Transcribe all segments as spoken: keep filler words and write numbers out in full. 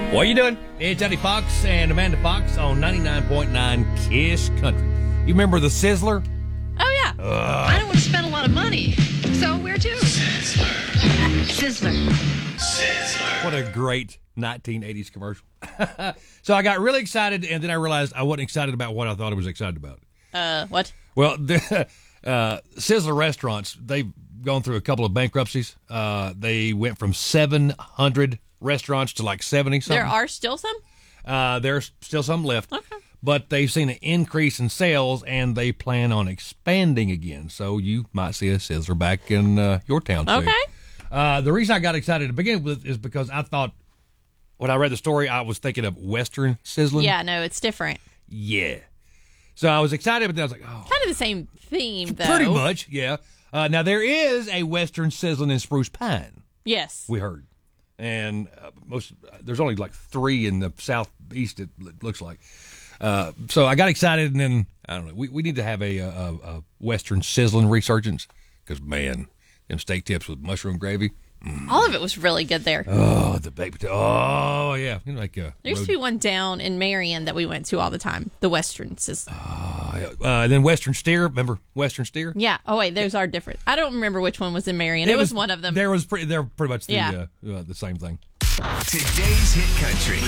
What are you doing? It's Eddie Fox and Amanda Fox on ninety-nine point nine KISS Country. You remember the Sizzler? Oh, yeah. Uh, I don't want to spend a lot of money. So where to? Sizzler. Sizzler. Sizzler. What a great nineteen eighties commercial. So I got really excited, and then I realized I wasn't excited about what I thought I was excited about. Uh, what? Well, the uh, Sizzler restaurants, they've gone through a couple of bankruptcies. Uh, they went from seven hundred restaurants to like seventy something. There are still some? Uh, there's still some left. Okay. But they've seen an increase in sales, and they plan on expanding again. So you might see a Sizzler back in uh, your town soon. Okay. Uh, the reason I got excited to begin with is because I thought, when I read the story, I was thinking of Western sizzling. Yeah, no, it's different. Yeah. So I was excited, but then I was like, oh. Kind of the same theme, though. Pretty much, yeah. Uh, now, there is a Western sizzling in Spruce Pine. Yes. We heard. And uh, most there's only like three in the southeast, it looks like. Uh, so I got excited, and then, I don't know, we, we need to have a, a, a Western sizzling resurgence because, man, them steak tips with mushroom gravy. Mm. All of it was really good there. Oh, the baked potato. Oh, yeah. You know, like uh, there used to be one down in Marion that we went to all the time, the Western Sizzler. Uh, uh, and then Western Steer. Remember Western Steer? Yeah. Oh, wait, those are different. I don't remember which one was in Marion. It, it was, was one of them. There was pretty, they're pretty much the, yeah. uh, uh, the same thing. Today's Hit Country.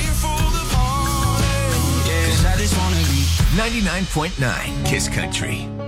ninety-nine point nine KISS Country.